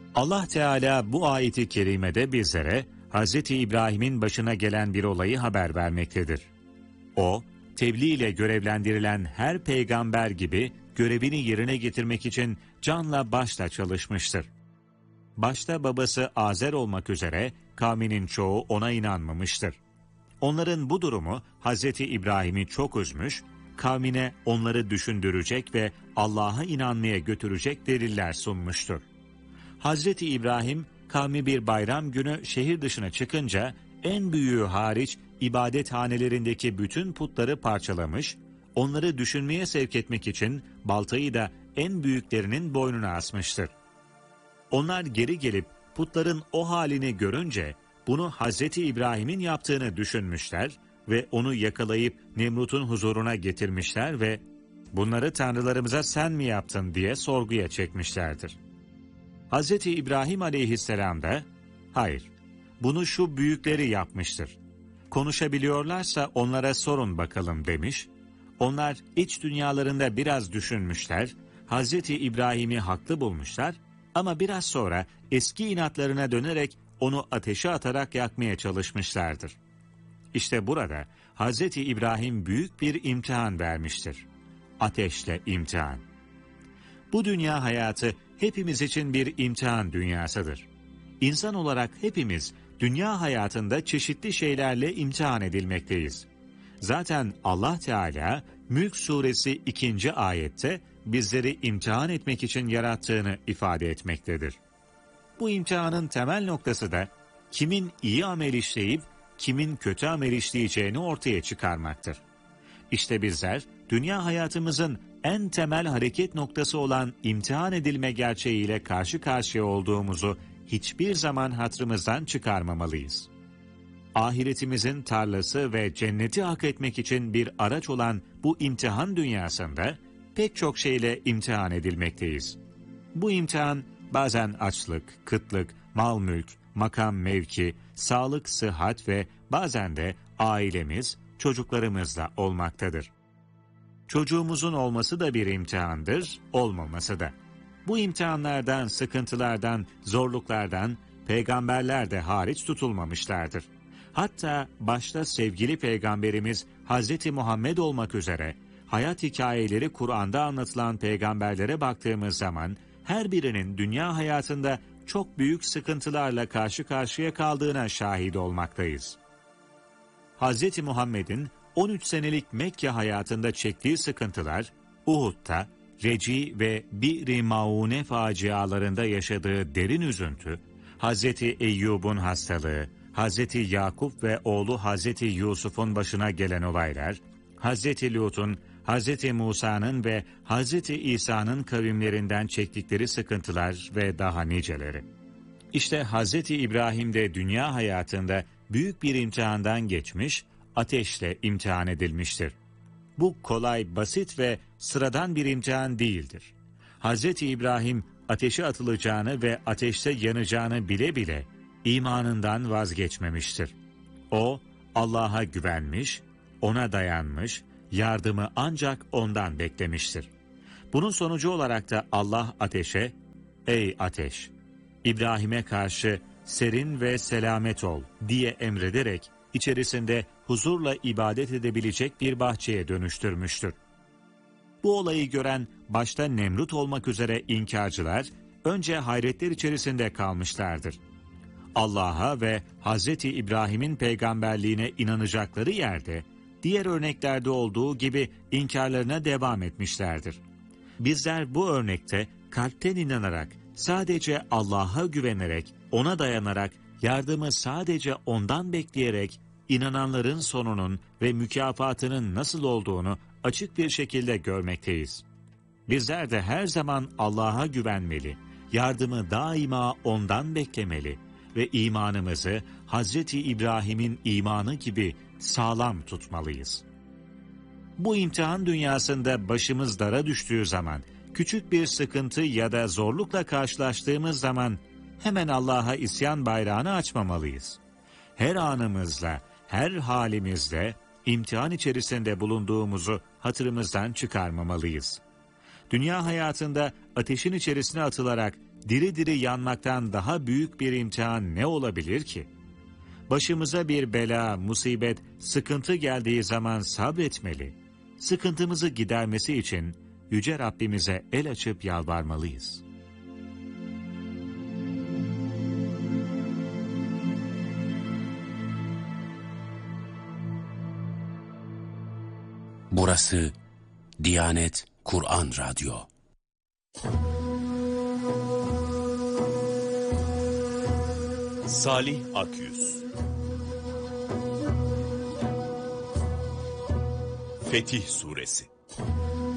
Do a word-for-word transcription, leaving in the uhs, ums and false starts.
Allah Teala bu ayeti kerimede bizlere Hazreti İbrahim'in başına gelen bir olayı haber vermektedir. O, tebliğ ile görevlendirilen her peygamber gibi görevini yerine getirmek için canla başla çalışmıştır. Başta babası Azer olmak üzere kavminin çoğu ona inanmamıştır. Onların bu durumu Hazreti İbrahim'i çok üzmüş, kavmine onları düşündürecek ve Allah'a inanmaya götürecek deliller sunmuştur. Hazreti İbrahim, kavmi bir bayram günü şehir dışına çıkınca en büyüğü hariç ibadethanelerindeki bütün putları parçalamış, onları düşünmeye sevk etmek için baltayı da en büyüklerinin boynuna asmıştır. Onlar geri gelip putların o halini görünce bunu Hazreti İbrahim'in yaptığını düşünmüşler ve onu yakalayıp Nemrut'un huzuruna getirmişler ve "Bunları tanrılarımıza sen mi yaptın?" diye sorguya çekmişlerdir. Hazreti İbrahim aleyhisselam da "Hayır, bunu şu büyükleri yapmıştır. Konuşabiliyorlarsa onlara sorun bakalım." demiş. Onlar iç dünyalarında biraz düşünmüşler, Hazreti İbrahim'i haklı bulmuşlar ama biraz sonra eski inatlarına dönerek onu ateşe atarak yakmaya çalışmışlardır. İşte burada Hazreti İbrahim büyük bir imtihan vermiştir. Ateşle imtihan. Bu dünya hayatı hepimiz için bir imtihan dünyasıdır. İnsan olarak hepimiz dünya hayatında çeşitli şeylerle imtihan edilmekteyiz. Zaten Allah Teala Mülk Suresi ikinci ayette bizleri imtihan etmek için yarattığını ifade etmektedir. Bu imtihanın temel noktası da kimin iyi amel işleyip kimin kötü amel işleyeceğini ortaya çıkarmaktır. İşte bizler dünya hayatımızın en temel hareket noktası olan imtihan edilme gerçeğiyle karşı karşıya olduğumuzu hiçbir zaman hatırımızdan çıkarmamalıyız. Ahiretimizin tarlası ve cenneti hak etmek için bir araç olan bu imtihan dünyasında pek çok şeyle imtihan edilmekteyiz. Bu imtihan bazen açlık, kıtlık, mal mülk, makam mevki, sağlık, sıhhat ve bazen de ailemiz, çocuklarımızla olmaktadır. Çocuğumuzun olması da bir imtihandır, olmaması da. Bu imtihanlardan, sıkıntılardan, zorluklardan peygamberler de hariç tutulmamışlardır. Hatta başta sevgili peygamberimiz Hazreti Muhammed olmak üzere hayat hikayeleri Kur'an'da anlatılan peygamberlere baktığımız zaman her birinin dünya hayatında çok büyük sıkıntılarla karşı karşıya kaldığına şahit olmaktayız. Hazreti Muhammed'in on üç senelik Mekke hayatında çektiği sıkıntılar, Uhud'da, Reci ve Bir-i Maune facialarında yaşadığı derin üzüntü, Hazreti Eyyub'un hastalığı, Hazreti Yakup ve oğlu Hazreti Yusuf'un başına gelen olaylar, Hazreti Lut'un, Hazreti Musa'nın ve Hazreti İsa'nın kavimlerinden çektikleri sıkıntılar ve daha niceleri. İşte Hazreti İbrahim de dünya hayatında büyük bir imtihandan geçmiş, ateşle imtihan edilmiştir. Bu kolay, basit ve sıradan bir imtihan değildir. Hazreti İbrahim ateşe atılacağını ve ateşte yanacağını bile bile imanından vazgeçmemiştir. O, Allah'a güvenmiş, ona dayanmış, yardımı ancak ondan beklemiştir. Bunun sonucu olarak da Allah ateşe, "Ey ateş, İbrahim'e karşı serin ve selamet ol" diye emrederek içerisinde huzurla ibadet edebilecek bir bahçeye dönüştürmüştür. Bu olayı gören başta Nemrut olmak üzere inkarcılar önce hayretler içerisinde kalmışlardır. Allah'a ve Hazreti İbrahim'in peygamberliğine inanacakları yerde diğer örneklerde olduğu gibi inkarlarına devam etmişlerdir. Bizler bu örnekte kalpten inanarak, sadece Allah'a güvenerek, ona dayanarak, yardımı sadece ondan bekleyerek, inananların sonunun ve mükafatının nasıl olduğunu açık bir şekilde görmekteyiz. Bizler de her zaman Allah'a güvenmeli, yardımı daima ondan beklemeli ve imanımızı Hazreti İbrahim'in imanı gibi sağlam tutmalıyız. Bu imtihan dünyasında başımız dara düştüğü zaman, küçük bir sıkıntı ya da zorlukla karşılaştığımız zaman hemen Allah'a isyan bayrağını açmamalıyız. Her anımızla, her halimizle imtihan içerisinde bulunduğumuzu hatırımızdan çıkarmamalıyız. Dünya hayatında ateşin içerisine atılarak diri diri yanmaktan daha büyük bir imtihan ne olabilir ki? Başımıza bir bela, musibet, sıkıntı geldiği zaman sabretmeli. Sıkıntımızı gidermesi için Yüce Rabbimize el açıp yalvarmalıyız. Burası Diyanet Kur'an Radyo. Salih Akyüz. Fetih Suresi.